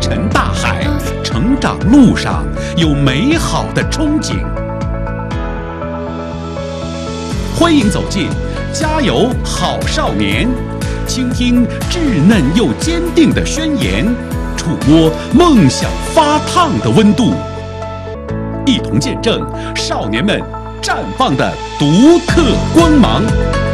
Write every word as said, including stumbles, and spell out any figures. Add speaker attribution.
Speaker 1: 沉大海，成长路上有美好的憧憬。欢迎走进加油好少年，倾听稚嫩又坚定的宣言，触摸梦想发烫的温度，一同见证少年们绽放的独特光芒。